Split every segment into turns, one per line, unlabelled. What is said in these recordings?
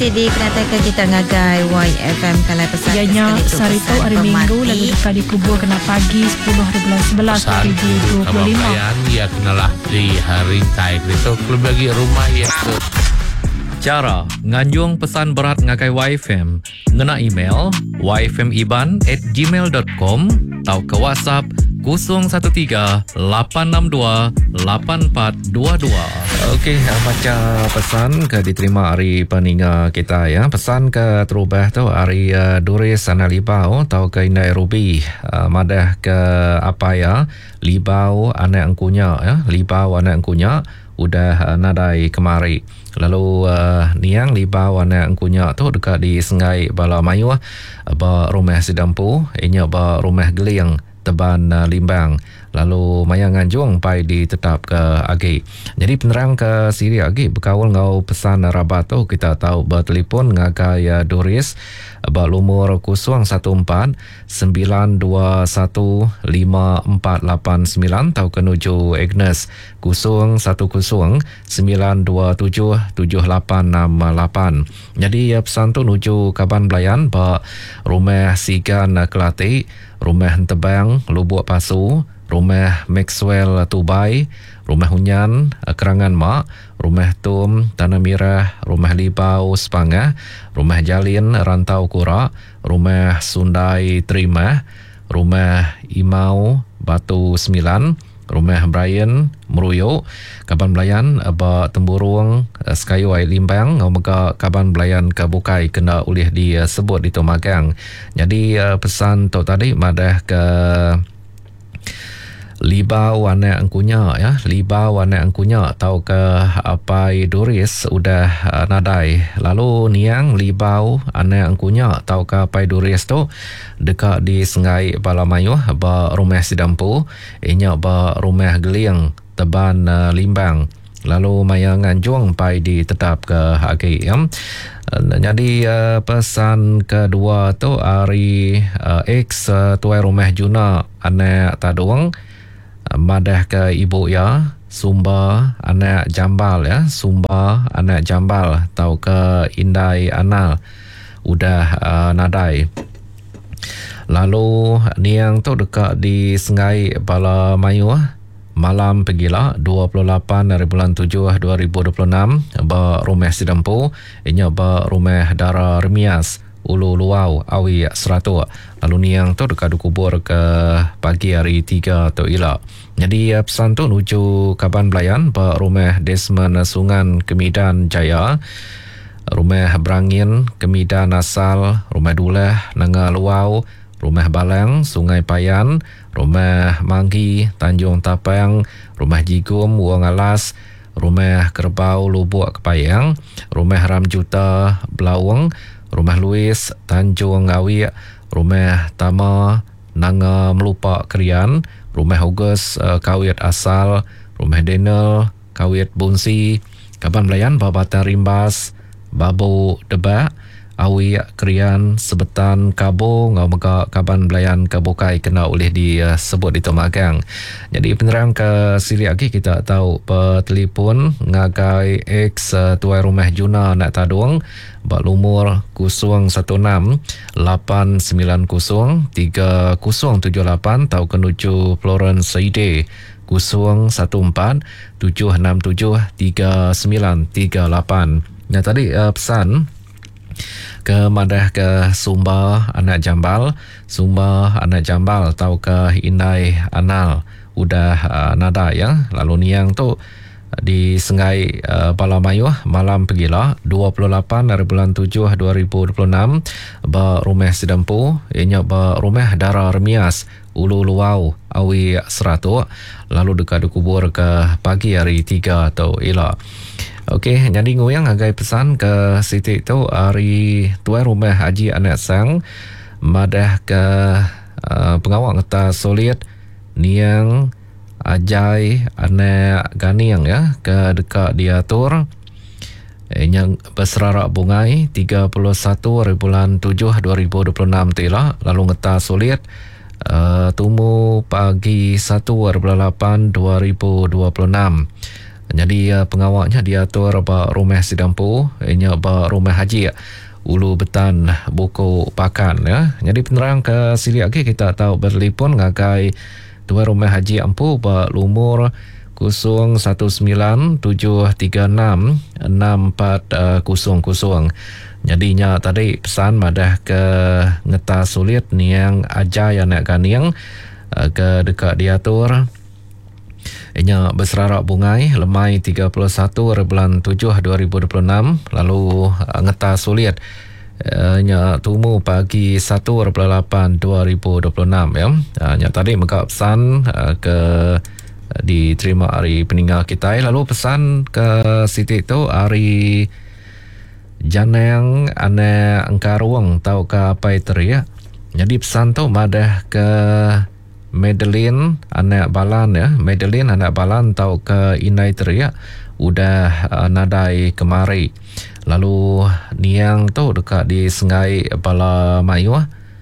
Di kenatakan kita ngagai YFM Kalai pesan
ianya Sarito hari Minggu lalu dekat dikubur kena pagi 10 bulan 11 2025
ya kenalah di hari taik itu klub bagi rumah ya tu.
Cara nganjung pesan berat ngagai YFM ngena email yfmiban@gmail.com atau ke WhatsApp 013-862-8422.
Okey, baca pesan ke diterima hari peninga kita ya. Pesan ke terubah tu hari Doris Analibau tau ke Indai Ruby. Madah ke apa ya? Libau anak angkunya ya. Libau anak angkunya udah nadai kemari. Lalu niang libau anak angkunya tu dekat di Sengai Bala Mayu ba rumah Sidampu, inya ba rumah Geliang Teban Limbang. Lalu maya nganjung pai ditetap ke agi. Jadi penerang ke siri agi berkawal ngau pesan rabat tu kita tahu bertelefon ngagai Doris berumur 014-921-5489 tau kenuju Agnes 010-927-7868. Jadi pesan tu nuju Kaban Belayan ba rumah Sigan Kelati, rumah Tebang Lubuk Pasu, rumah Maxwell Tubai, rumah Hunyan Kerangan Mak, rumah Tum Tanah Mirah, rumah Libau Sepangah, rumah Jalin Rantau Kura, rumah Sundai Terima, rumah Imau Batu Sembilan, rumah Brian Meruyo, Kaban Belayan ba Temburung Sekayu Ai Limbang, ngomega Kaban Belayan ke Bukai kena ulih disebut di Tomagang. Jadi pesan tu tadi madah ke Libau anak angkunya ya, libau anak angkunya tau ke apa Doris udah nadai. Lalu niang libau anak angkunya tau ke apa Doris tu dekat di Sengai Bala Mayu ba rumah Sidampu, inya ba rumah Geliang Teban Limbang. Lalu maya nganjung pai ditetap ke agi ya. Jadi pesan kedua tu hari X tuai rumah Juna anak Taduang madah ke ibu ya, Sumba anak Jambal ya, Sumba anak Jambal tau ke Indai Anal udah nadai. Lalu niang tu dekat di Sengai Bala Mayu malam pergilah 28 dari bulan 7 2026 ba rumah Sidampu, inya ba rumah Dara Remias Ulu Luau Awi Seratu. Lalu niang tu dekat dikubur ke pagi hari 3 tu ila. Jadi pesan tu nuju Kaban Belayan ba rumah Desmond Sungan Kemidan Jaya, rumah Berangin Kemidan Asal, rumah Dulah Nanga Luau, rumah Balang Sungai Payan, rumah Manggi Tanjung Tapang, rumah Jigum Wong Alas, rumah Kerbau Lubuk Kepayang, rumah Ramjuta Belawang, rumah Luis Tanjung Ngawi, rumah Tama Nanga Melupak Krian, rumah August Kawit Asal, rumah Daniel Kawit Bunsi, Kaban Belayan Babatan Rimbas, Babu Debak Awi Krian Sebetan Kabo ngomega Kaban Belayan Kabukai kena oleh disebut di Tomagang. Jadi penerang ke siri lagi kita tahu telefon ngagai X tuai rumah Juna nak Taduang berumur 016-890-3078 tau kenuju Florence Saide 014-767-3938. Nah tadi pesan ke madah ke Sumba anak Jambal, Sumba anak Jambal tau ke Indai Anal udah nada ya. Lalu niang tu di Sengai Bala Mayu malam pergilah 28 dari bulan 7 2026 ba rumah Sidampu, ianya ba rumah Dara Remias Ulu Luau Awi Seratu. Lalu dekat dikubur ke pagi hari 3 atau ila. Okey, jadi ngoyang agai pesan ke Siti tu hari tuai rumah Haji Anak Sang madah ke pengawal ngeta solid niang Ajai Anak Ganiang ya ke dekat diatur yang berserarak bungai 31 bulan 7 2026 tila. Lalu ngeta solid tumu pagi 1 bulan 8 2026. Jadi pengawaknya diatur ba rumah sidampu ianya ba rumah haji Ulu Betan Buku Pakan ya. Jadi penerang ke sili lagi kita tahu bertelefon ngagai Tuan Rumah Haji Ampu ba lumur 0173666400. Jadinya tadi pesan madah ke ngeta sulit niang aja yang nak kaniang ke dekat diatur ianya berserarak bungai lemai 31/7/2026 lalu ngeta sulit nya tumu pagi 1/8/2026 ya. Nya tadi maka pesan ke diterima hari peninggal kita lalu pesan ke Siti tu hari janang ane engkaruang tau ke apa itu ya. Jadi pesan tu madah ke Madeline anak balan ya. Madeline anak balan tau ke inai teriak udah nadai kemari. Lalu niang tu dekat di Sengai Bala Mayu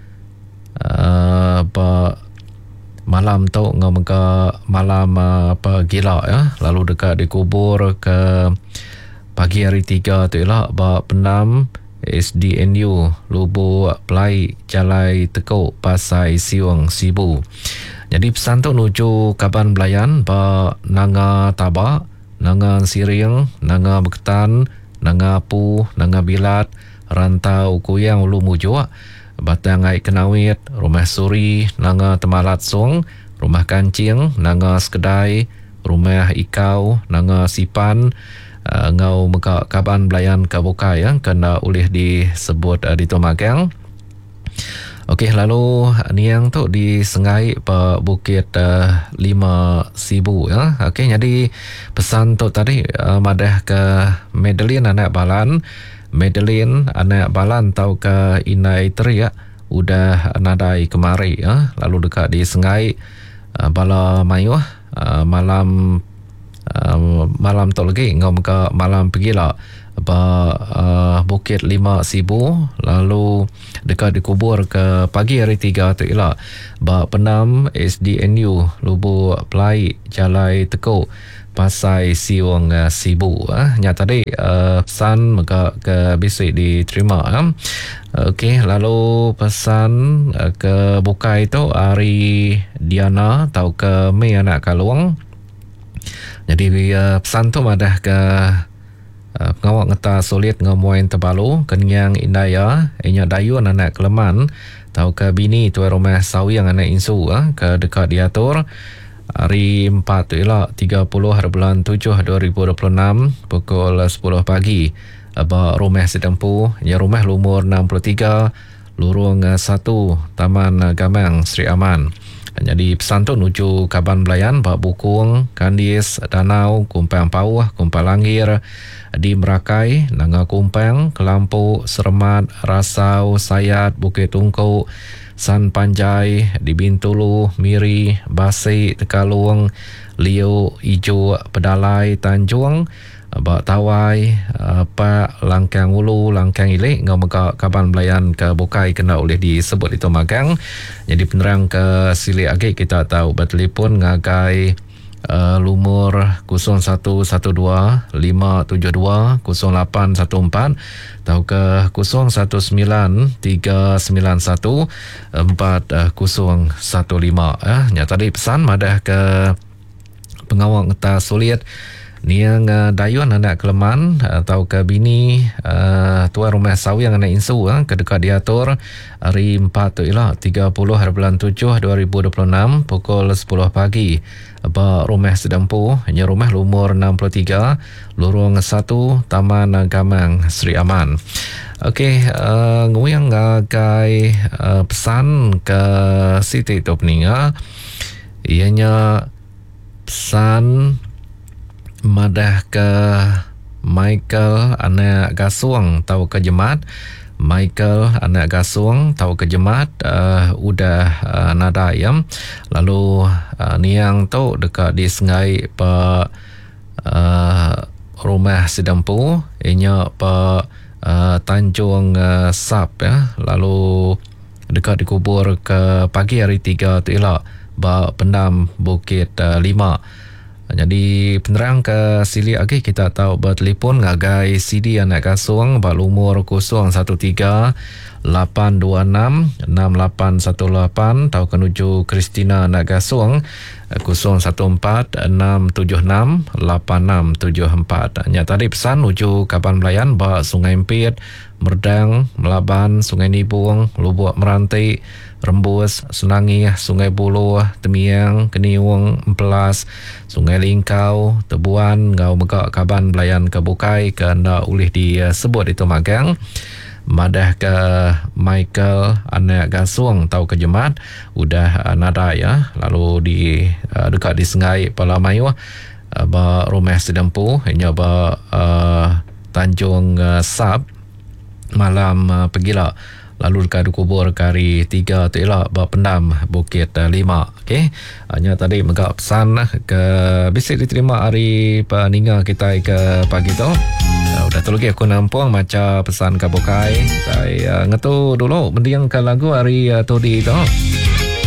malam tu ngomongka malam apa gila ya. Lalu dekat dikubur ke pagi hari 3 tu lah ba penam SDNU Lubu Pelai Jalai Tekuk Pasai Siwang Sibu. Jadi pesan tu nuju Kaban Belayan ba Nanga Taba, Nanga Siring, Nanga Beketan, Nanga Pu, Nanga Bilat, Rantau Kuyang Ulu Mujua, Batangai Kenawit, Rumah Suri, Nanga Temalat Song, Rumah Kancing, Nanga Skedai, Rumah Ikau, Nanga Sipan, ngau meka Kaban Belayan Kabuka yang kena oleh disebut di Tomagang. Okey, lalu niang tu di Sengai Bukit 5,000 ya. Okey, jadi pesan tu tadi madah ke Madeline anak balan. Madeline anak balan tau ke inai teriak udah nadai kemari ya. Lalu dekat di Sengai Bala Mayu malam tu lagi ngom ke malam pergilah Bukit 5,000 lalu dekat dikubur ke pagi hari 3 tu ialah penam SDNU Lubu Pelai Jalai Tekuk Pasai Siwang Sibu. Nya tadi pesan maka ke besok diterima. Okey, lalu pesan ke bukai tu hari Diana tau ke Mei anak Kaluang. Jadi pesan tu madah ke pengawak ngeta sulit ngomoin terbalu kenyang indaya inya dayun anak Keleman tau ke bini tuan rumah sawi yang anak insu ke dekat diatur hari 4 tu ialah 30/7/2026 pukul 10 pagi rumah sedempu ya rumah lumur 63 lorong 1 Taman Gamang Sri Aman. Jadi pesan tu nuju Kaban Belayan, Bak Bukung, Kandis, Danau, Kumpang Pauh, Kumpang Langir, di Merakai, Nanga Kumpang, Kelampu, Sermat, Rasau, Sayat, Bukit Tungku, San Panjai, di Bintulu, Miri, Basi, Tekalung, Liu, Ijo, Pedalai, Tanjung, Bak Tawai, Pak Langkang Ulu, Langkang Ilik, ngau meka Kaban Belayan ke Bukai kena oleh disebut itu magang. Jadi penerang ke sili agi kita tahu bertelefon ngagai lumur 0112 572 0814 atau ke 019 391 4015. Nya tadi pesan madah ke pengawal ngeta sulit niang dayun anak Keleman atau ke bini tuan rumah sawi yang anak insu ke dekat diatur hari 4 tu ialah 30/7/2026 pukul 10 pagi rumah sedempu nya rumah lumur 63 lorong 1 Taman Gamang Sri Aman. Okey, nguyang ngagai pesan ke Siti Topninga ianya pesan madah ke Michael anak Gasuang tau ke Jemat. Michael anak Gasuang tau ke Jemat udah nada ayam. Lalu niang tu dekat di Sengai rumah sedempu inya Tanjung Sap ya. Lalu dekat dikubur ke pagi hari 3 tu ialah pendam Bukit 5 Jadi penerang ke sili lagi kita tahu bertelefon ngagai CD anak kasuang berumur 013-826-6818 tahu kenuju Kristina anak kasuang 014-676-8674. Nya tadi pesan uju Kaban Belayan ba Sungai Empit, Merdang, Melaban, Sungai Nibung, Lubuk Meranti, Rembus, Senangi, Sungai Buloh, Temiang, Keniwung, Empelas, Sungai Lingkau, Tebuan, Ngau Megak, Kaban Belayan, Kebukai, ke anda ulih disebut itu magang. Madah ke Michael anak Gasuang tahu ke Jemat udah nada ya, lalu di dekat di Sengai Palamayu ba Rumah Sedempu nya ba Tanjung Sab malam pergilah, lalu dekat kubur kari 3 tu ialah ba Pendam Bukit 5. okey, hanya tadi megak pesan ke bisik diterima hari peninga kita ke pagi tu. Udah tu lagi aku nampuang macam pesan kabukai. Saya ngetu dulu mendiang ke lagu hari tu di tu.